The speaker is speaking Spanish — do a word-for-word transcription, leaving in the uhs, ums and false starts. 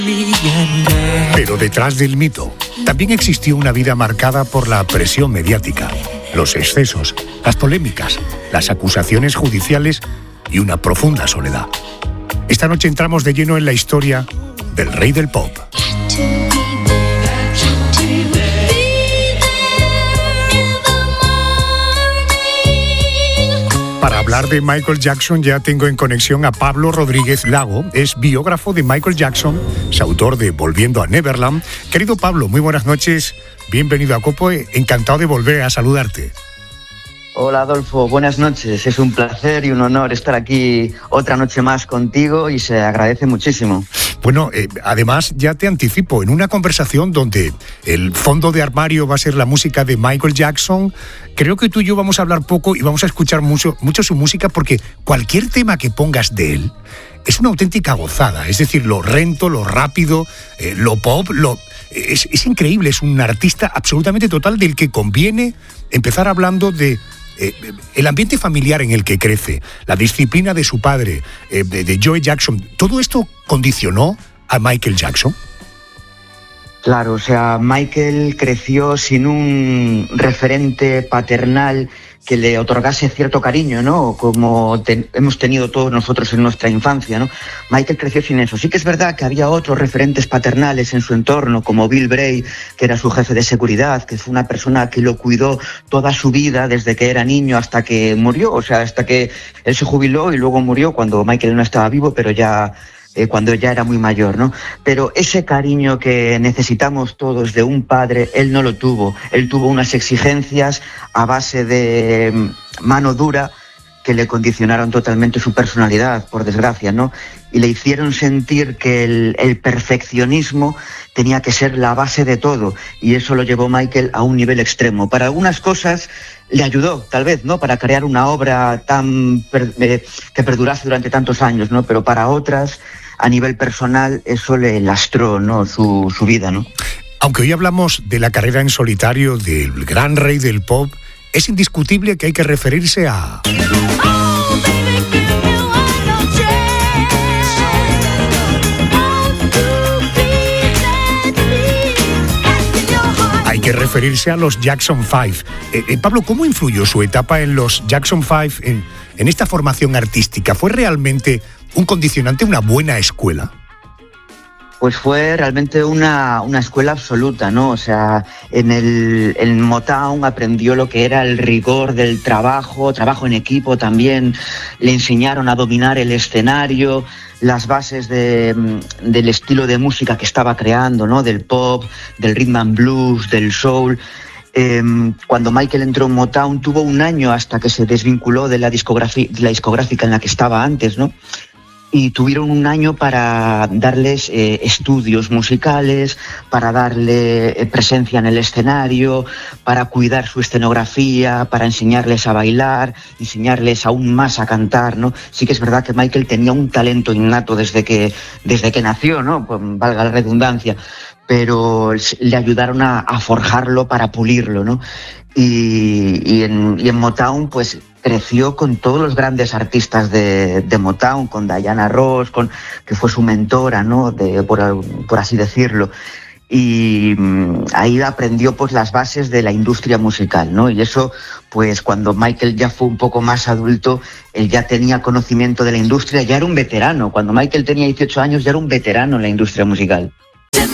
Pero detrás del mito también existió una vida marcada por la presión mediática, los excesos, las polémicas, las acusaciones judiciales y una profunda soledad. Esta noche entramos de lleno en la historia del rey del pop. Para hablar de Michael Jackson ya tengo en conexión a Pablo Rodríguez Lago, es biógrafo de Michael Jackson, es autor de Volviendo a Neverland. Querido Pablo, muy buenas noches, bienvenido a Cope, encantado de volver a saludarte. Hola Adolfo, buenas noches, es un placer y un honor estar aquí otra noche más contigo y se agradece muchísimo. Bueno, eh, además ya te anticipo, en una conversación donde el fondo de armario va a ser la música de Michael Jackson, creo que tú y yo vamos a hablar poco y vamos a escuchar mucho, mucho su música porque cualquier tema que pongas de él es una auténtica gozada, es decir, lo rento, lo rápido, eh, lo pop, lo... Es, es increíble, es un artista absolutamente total del que conviene empezar hablando de eh, el ambiente familiar en el que crece, la disciplina de su padre, eh, de, de Joe Jackson. ¿Todo esto condicionó a Michael Jackson? Claro, o sea, Michael creció sin un referente paternal que le otorgase cierto cariño, ¿no? Como te, hemos tenido todos nosotros en nuestra infancia, ¿no? Michael creció sin eso. Sí que es verdad que había otros referentes paternales en su entorno, como Bill Bray, que era su jefe de seguridad, que fue una persona que lo cuidó toda su vida, desde que era niño hasta que murió, o sea, hasta que él se jubiló y luego murió cuando Michael no estaba vivo, pero ya... Eh, cuando ya era muy mayor, ¿no? Pero ese cariño que necesitamos todos de un padre, él no lo tuvo. Él tuvo unas exigencias a base de mano dura que le condicionaron totalmente su personalidad, por desgracia, ¿no? Y le hicieron sentir que el, el perfeccionismo tenía que ser la base de todo, y eso lo llevó Michael a un nivel extremo. Para algunas cosas le ayudó, tal vez, ¿no? Para crear una obra tan per, eh, que perdurase durante tantos años, ¿no? Pero para otras, a nivel personal, eso le lastró, ¿no? Su, su vida, ¿no? Aunque hoy hablamos de la carrera en solitario del gran rey del pop, es indiscutible que hay que referirse a... Hay que referirse a los Jackson Five. Eh, eh, Pablo, ¿cómo influyó su etapa en los Jackson Five en, en esta formación artística? ¿Fue realmente un condicionante, una buena escuela? Pues fue realmente una, una escuela absoluta, ¿no? O sea, en el en Motown aprendió lo que era el rigor del trabajo, trabajo en equipo también, le enseñaron a dominar el escenario, las bases de, del estilo de música que estaba creando, ¿no? Del pop, del rhythm and blues, del soul. Eh, cuando Michael entró en Motown tuvo un año hasta que se desvinculó de la discográfica, de la discográfica en la que estaba antes, ¿no? Y tuvieron un año para darles eh, estudios musicales, para darle eh, presencia en el escenario, para cuidar su escenografía, para enseñarles a bailar, enseñarles aún más a cantar, ¿no? Sí que es verdad que Michael tenía un talento innato desde que, desde que nació, ¿no? Pues, valga la redundancia, pero le ayudaron a, a forjarlo para pulirlo, ¿no? Y, y, en, y en Motown, pues creció con todos los grandes artistas de, de Motown, con Diana Ross, con, que fue su mentora, ¿no? De, por, por así decirlo. Y mmm, ahí aprendió pues las bases de la industria musical, ¿no? Y eso, pues cuando Michael ya fue un poco más adulto, él ya tenía conocimiento de la industria, ya era un veterano. Cuando Michael tenía dieciocho años ya era un veterano en la industria musical.